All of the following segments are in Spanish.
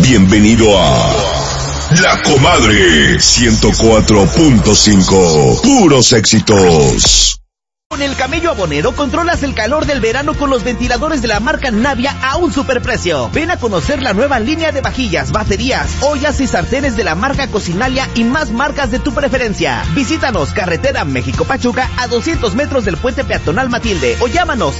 Bienvenido a La Comadre 104.5. Puros éxitos. Con el Camello Abonero controlas el calor del verano con los ventiladores de la marca Navia a un superprecio. Ven a conocer la nueva línea de vajillas, baterías, ollas y sartenes de la marca Cocinalia y más marcas de tu preferencia. Visítanos, carretera México-Pachuca, a 200 metros del puente peatonal Matilde, o llámanos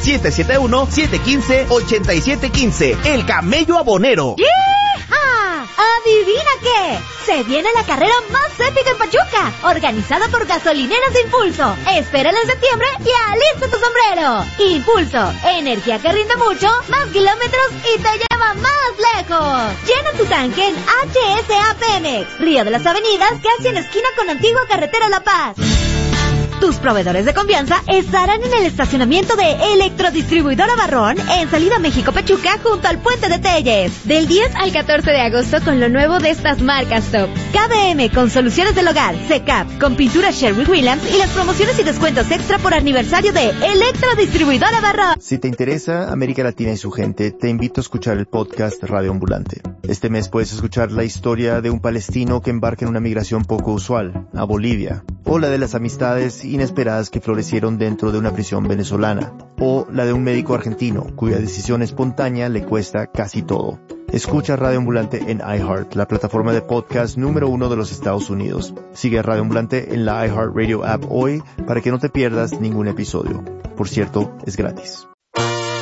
771-715-8715. El Camello Abonero. ¡Yeeja! ¿Adivina qué? Se viene la carrera más épica en Pachuca, organizada por Gasolineras de Impulso. Espérala en septiembre y alista tu sombrero. Impulso, energía que rinde mucho, más kilómetros y te lleva más lejos. Llena tu tanque en HSA Pemex, Río de las Avenidas, casi en esquina con Antigua Carretera La Paz. Tus proveedores de confianza estarán en el estacionamiento de Electrodistribuidora Barrón en Salida México-Pachuca junto al Puente de Telles. Del 10 al 14 de agosto con lo nuevo de estas marcas top. KBM con soluciones del hogar, CECAP con pintura Sherwin-Williams y las promociones y descuentos extra por aniversario de Electrodistribuidora Barrón. Si te interesa América Latina y su gente, te invito a escuchar el podcast Radio Ambulante. Este mes puedes escuchar la historia de un palestino que embarca en una migración poco usual, a Bolivia, o la de las amistades inesperadas que florecieron dentro de una prisión venezolana, o la de un médico argentino cuya decisión espontánea le cuesta casi todo. Escucha Radio Ambulante en iHeart, la plataforma de podcast número 1 de los Estados Unidos. Sigue a Radio Ambulante en la iHeart Radio app hoy para que no te pierdas ningún episodio. Por cierto, es gratis.